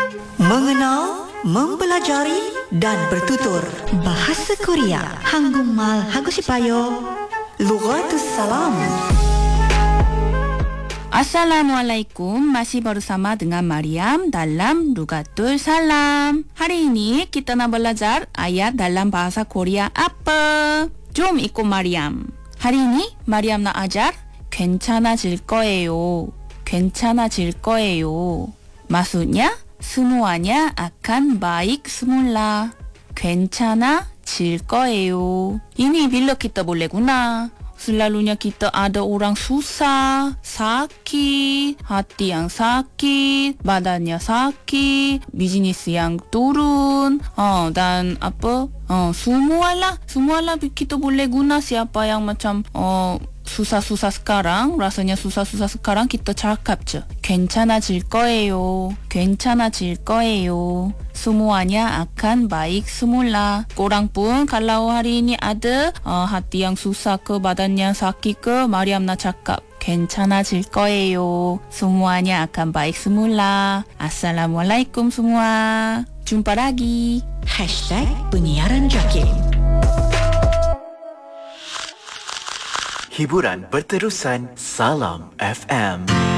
Mengenal, mempelajari dan bertutur bahasa Korea. Hanggungmal Hagusipayo. Lughatus Salam. Assalamualaikum, masih bersama dengan Mariam dalam Lughatul Salam. Hari ini kita nak belajar ayat dalam bahasa Korea apa? Jom ikut Mariam. Hari ini Mariam nak ajar 괜찮아질 거예요. 괜찮아질 거예요. Maksudnya semuanya akan baik semula. 괜찮아질 거예요. Ini bila kita boleh guna. Selalunya kita ada orang susah, sakit, hati yang sakit, badannya sakit, bisnis yang turun, dan apa, semualah kita boleh guna. Siapa yang macam susah-susah sekarang, rasanya susah-susah sekarang, kita cakap je 괜찮아질 거예요. 괜찮아질 거예요. Semuanya akan baik semula. Korang pun kalau hari ini ada hati yang susah ke, badan yang sakit ke, Mariam nak cakap 괜찮아질 거예요. Semuanya akan baik semula. Assalamualaikum semua. Jumpa lagi. #penyiaran Jakim. Hiburan berterusan Salam FM.